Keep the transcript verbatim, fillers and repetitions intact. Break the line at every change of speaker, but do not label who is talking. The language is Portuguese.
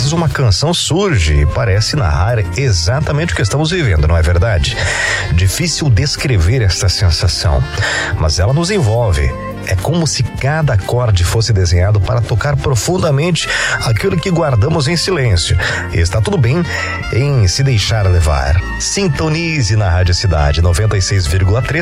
vezes uma canção surge e parece narrar exatamente o que estamos vivendo, não é verdade? Difícil descrever esta sensação, mas ela nos envolve. É como se cada acorde fosse desenhado para tocar profundamente aquilo que guardamos em silêncio. E está tudo bem em se deixar levar. Sintonize na Rádio Cidade noventa e seis vírgula três.